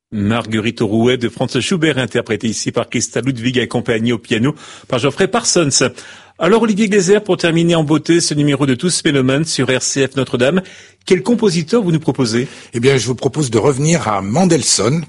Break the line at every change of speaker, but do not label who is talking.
Marguerite Rouet de Franz Schubert, interprétée ici par Christa Ludwig, accompagnée au piano par Geoffrey Parsons. Alors Olivier Gleiser, pour terminer en beauté ce numéro de Tous Mélomanes sur RCF Notre-Dame, quel compositeur vous nous proposez ?
Eh bien, je vous propose de revenir à Mendelssohn,